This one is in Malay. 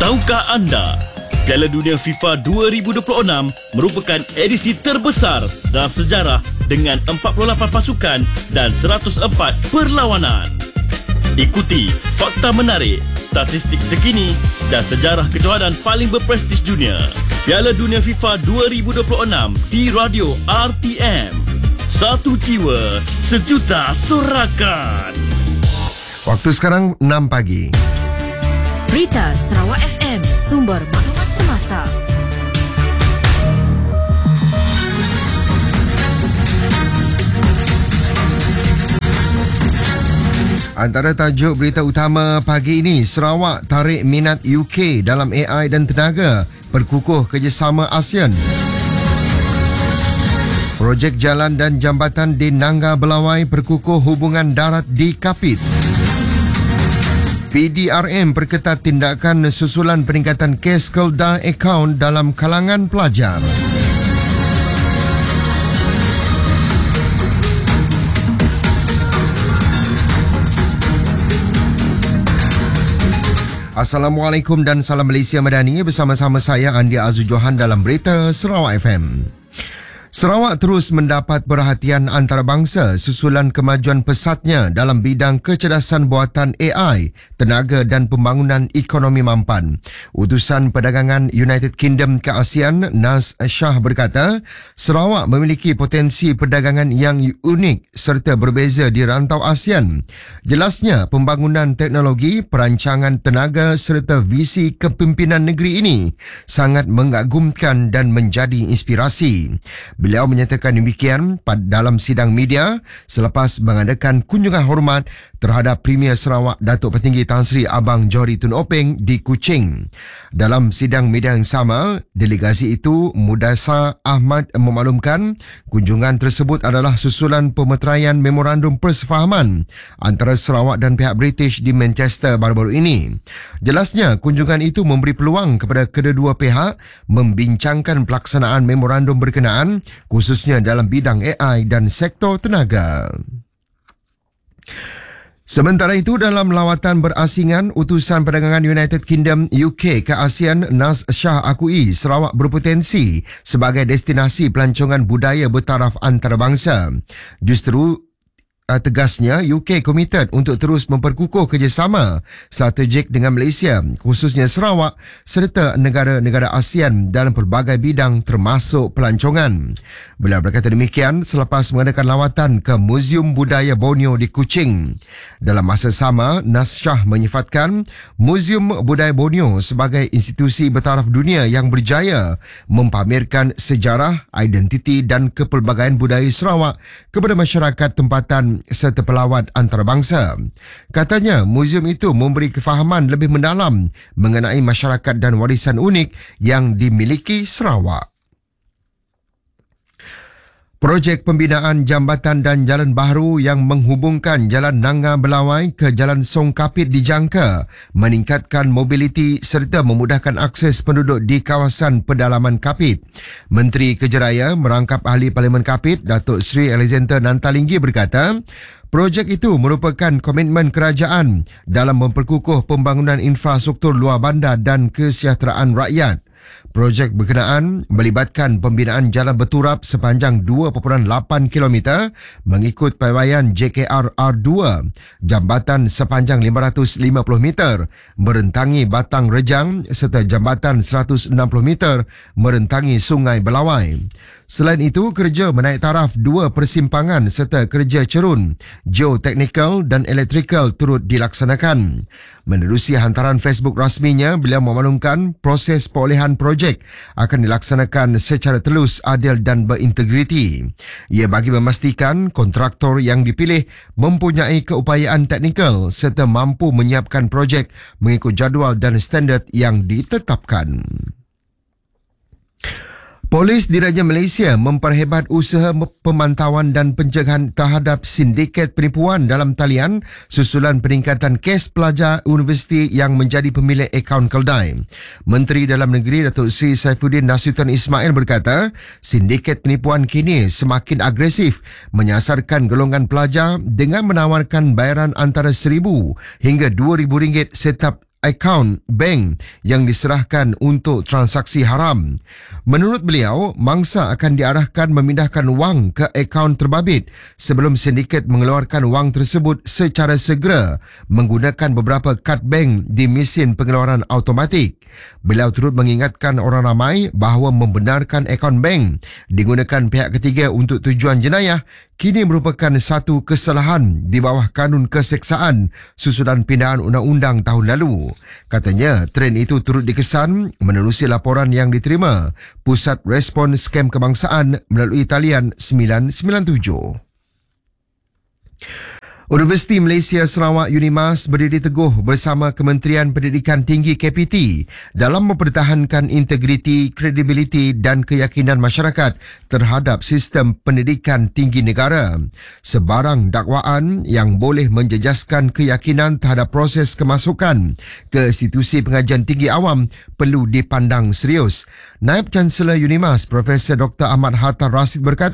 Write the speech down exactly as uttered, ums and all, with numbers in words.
Tahukah anda, Piala Dunia FIFA dua ribu dua puluh enam merupakan edisi terbesar dalam sejarah dengan empat puluh lapan pasukan dan seratus empat perlawanan. Ikuti fakta menarik, statistik terkini dan sejarah kejohanan paling berprestij dunia. Piala Dunia FIFA dua ribu dua puluh enam di Radio R T M. Satu jiwa, sejuta sorakan. Waktu sekarang enam pagi. Berita Sarawak F M, sumber maklumat semasa. Antara tajuk berita utama pagi ini, Sarawak tarik minat U K dalam A I dan tenaga, perkukuh kerjasama ASEAN. Projek jalan dan jambatan di Nangga Belawai perkukuh hubungan darat di Kapit. P D R M perketat tindakan susulan peningkatan kes kelda akaun dalam kalangan pelajar. Assalamualaikum dan salam Malaysia Madani, bersama-sama saya Andi Azul Johan dalam Berita Sarawak F M. Sarawak terus mendapat perhatian antarabangsa susulan kemajuan pesatnya dalam bidang kecerdasan buatan A I, tenaga dan pembangunan ekonomi mampan. Utusan Perdagangan United Kingdom ke ASEAN, Naz Shah berkata, Sarawak memiliki potensi perdagangan yang unik serta berbeza di rantau ASEAN. Jelasnya, pembangunan teknologi, perancangan tenaga serta visi kepimpinan negeri ini sangat mengagumkan dan menjadi inspirasi. Beliau menyatakan demikian dalam sidang media selepas mengadakan kunjungan hormat terhadap Premier Sarawak Datuk Petinggi Tan Sri Abang Johari Tun Openg di Kuching. Dalam sidang media yang sama, delegasi itu Mudasa Ahmad memaklumkan kunjungan tersebut adalah susulan pemeteraian memorandum persefahaman antara Sarawak dan pihak British di Manchester baru-baru ini. Jelasnya, kunjungan itu memberi peluang kepada kedua-dua pihak membincangkan pelaksanaan memorandum berkenaan, khususnya dalam bidang A I dan sektor tenaga. Sementara itu, dalam lawatan berasingan, Utusan Perdagangan United Kingdom U K ke ASEAN, Naz Shah akui Sarawak berpotensi sebagai destinasi pelancongan budaya bertaraf antarabangsa. Justru tegasnya, U K komited untuk terus memperkukuh kerjasama strategik dengan Malaysia, khususnya Sarawak serta negara-negara ASEAN dalam pelbagai bidang termasuk pelancongan. Beliau berkata demikian selepas mengadakan lawatan ke Muzium Budaya Borneo di Kuching. Dalam masa sama, Naz Shah menyifatkan Muzium Budaya Borneo sebagai institusi bertaraf dunia yang berjaya mempamerkan sejarah, identiti dan kepelbagaian budaya Sarawak kepada masyarakat tempatan serta pelawat antarabangsa. Katanya, muzium itu memberi kefahaman lebih mendalam mengenai masyarakat dan warisan unik yang dimiliki Sarawak. Projek pembinaan jambatan dan jalan baharu yang menghubungkan Jalan Nangga Belawai ke Jalan Song Kapit dijangka meningkatkan mobiliti serta memudahkan akses penduduk di kawasan pedalaman Kapit. Menteri Kejeraya merangkap Ahli Parlimen Kapit, Datuk Seri Alexander Nantalinggi berkata, projek itu merupakan komitmen kerajaan dalam memperkukuh pembangunan infrastruktur luar bandar dan kesejahteraan rakyat. Projek berkenaan melibatkan pembinaan jalan berturap sepanjang dua perpuluhan lapan kilometer mengikut pawaian J K R R dua, jambatan sepanjang lima ratus lima puluh meter merentangi Batang Rejang serta jambatan seratus enam puluh meter merentangi Sungai Belawai. Selain itu, kerja menaik taraf dua persimpangan serta kerja cerun, geotechnical dan elektrikal turut dilaksanakan. Menerusi hantaran Facebook rasminya, beliau memaklumkan proses perolehan projek akan dilaksanakan secara telus, adil dan berintegriti. Ia bagi memastikan kontraktor yang dipilih mempunyai keupayaan teknikal serta mampu menyiapkan projek mengikut jadual dan standard yang ditetapkan. Polis Diraja Malaysia memperhebat usaha pemantauan dan pencegahan terhadap sindiket penipuan dalam talian susulan peningkatan kes pelajar universiti yang menjadi pemilik akaun keldai. Menteri Dalam Negeri Datuk Seri Saifuddin Nasution Ismail berkata, sindiket penipuan kini semakin agresif menyasarkan golongan pelajar dengan menawarkan bayaran antara seribu hingga dua ribu ringgit setiap akaun bank yang diserahkan untuk transaksi haram. Menurut beliau, mangsa akan diarahkan memindahkan wang ke akaun terbabit sebelum sindiket mengeluarkan wang tersebut secara segera menggunakan beberapa kad bank di mesin pengeluaran automatik. Beliau turut mengingatkan orang ramai bahawa membenarkan akaun bank digunakan pihak ketiga untuk tujuan jenayah kini merupakan satu kesalahan di bawah kanun keseksaan susulan pindahan undang-undang tahun lalu. Katanya, trend itu turut dikesan menerusi laporan yang diterima Pusat Respon Skam Kebangsaan melalui talian sembilan sembilan tujuh. Universiti Malaysia Sarawak UNIMAS berdiri teguh bersama Kementerian Pendidikan Tinggi K P T dalam mempertahankan integriti, kredibiliti dan keyakinan masyarakat terhadap sistem pendidikan tinggi negara. Sebarang dakwaan yang boleh menjejaskan keyakinan terhadap proses kemasukan ke institusi pengajian tinggi awam perlu dipandang serius. Naib Chancellor UNIMAS Profesor Doktor Ahmad Hatta Rashid berkata,